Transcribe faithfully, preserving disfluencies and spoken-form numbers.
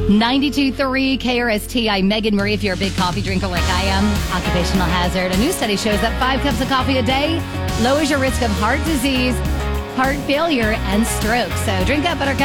ninety-two point three K R S T. I'm Megan Marie. If you're a big coffee drinker like I am, occupational hazard. A new study shows that five cups of coffee a day lowers your risk of heart disease, heart failure, and stroke. So drink that Buttercup.